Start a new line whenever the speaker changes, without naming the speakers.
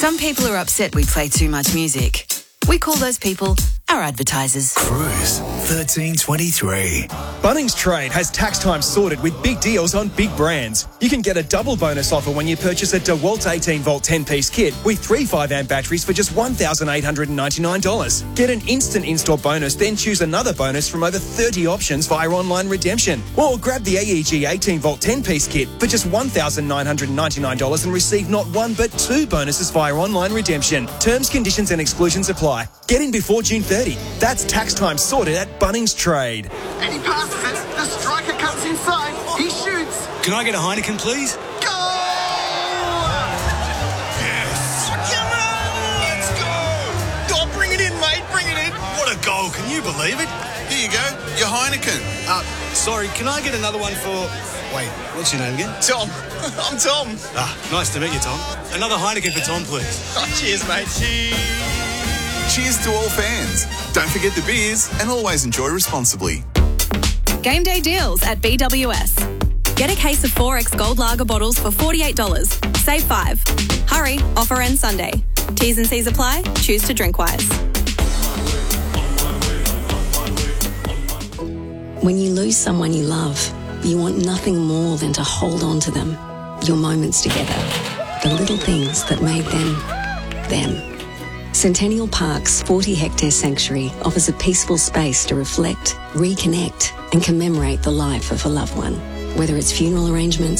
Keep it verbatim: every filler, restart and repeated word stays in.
Some people are upset we play too much music. We call those people our advertisers.
Cruise thirteen twenty-three.
Bunnings Trade has tax time sorted with big deals on big brands. You can get a double bonus offer when you purchase a DeWalt eighteen volt ten-piece kit with three five amp batteries for just one thousand eight hundred ninety-nine dollars. Get an instant install bonus, then choose another bonus from over thirty options via online redemption. Or grab the A E G eighteen volt ten-piece kit for just one thousand nine hundred ninety-nine dollars and receive not one but two bonuses via online redemption. Terms, conditions and exclusions apply. Get in before June thirtieth. That's tax time sorted at Bunnings Trade.
And he passes it. The striker comes inside. He shoots.
Can I get a Heineken, please?
Goal!
Yes.
Come on! Let's go! Oh, bring it in, mate. Bring it in.
What a goal. Can you believe it?
Here you go. Your Heineken.
Uh, sorry, can I get another one for... Wait, what's your name again?
Tom. I'm Tom.
Ah, nice to meet you, Tom. Another Heineken for Tom, please.
Oh, cheers, mate. Cheers. Cheers to all fans. Don't forget the beers and always enjoy responsibly.
Game day deals at B W S. Get a case of four X Gold Lager bottles for forty-eight dollars. Save five. Hurry, offer ends Sunday. T's and C's apply. Choose to drink wise.
When you lose someone you love, you want nothing more than to hold on to them. Your moments together. The little things that made them, them. Centennial Park's forty hectare sanctuary offers a peaceful space to reflect, reconnect and commemorate the life of a loved one. Whether it's funeral arrangements,